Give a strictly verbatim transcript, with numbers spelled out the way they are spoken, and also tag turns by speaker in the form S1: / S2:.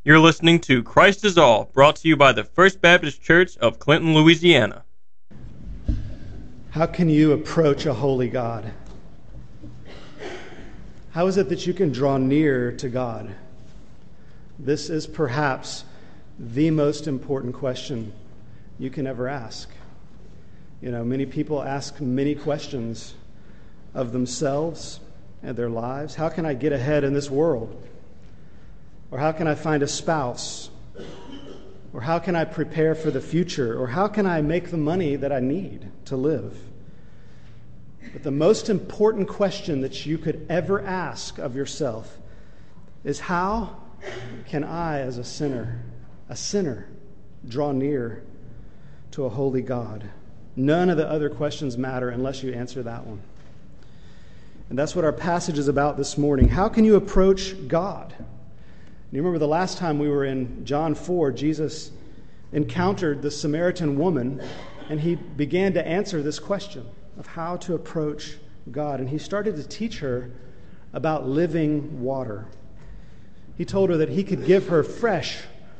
S1: You're listening to Christ is All, brought to you by the First Baptist Church of Clinton, Louisiana.
S2: How can you approach a holy God? How is it that you can draw near to God? This is perhaps the most important question you can ever ask. You know, many people ask many questions of themselves and their lives. How can I get ahead in this world? Or how can I find a spouse? Or how can I prepare for the future? Or how can I make the money that I need to live? But the most important question that you could ever ask of yourself is, how can I, as a sinner, a sinner, draw near to a holy God? None of the other questions matter unless you answer that one. And that's what our passage is about this morning. How can you approach God? You remember the last time we were in John four, Jesus encountered the Samaritan woman, and he began to answer this question of how to approach God. And he started to teach her about living water. He told her that he could give her fresh